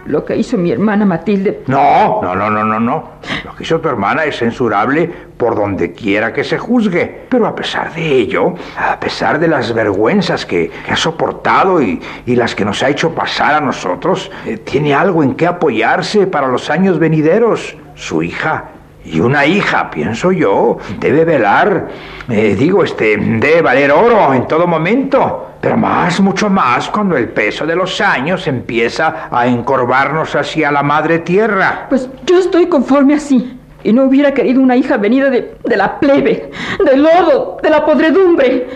lo que hizo mi hermana Matilde. No. Lo que hizo tu hermana es censurable por donde quiera que se juzgue. Pero a pesar de ello, a pesar de las vergüenzas que ha soportado y las que nos ha hecho pasar a nosotros, tiene algo en que apoyarse para los años venideros. Su hija. Y una hija, pienso yo, debe velar, debe valer oro en todo momento. Pero mucho más, cuando el peso de los años empieza a encorvarnos hacia la madre tierra. Pues yo estoy conforme así. Y no hubiera querido una hija venida de la plebe, del lodo, de la podredumbre.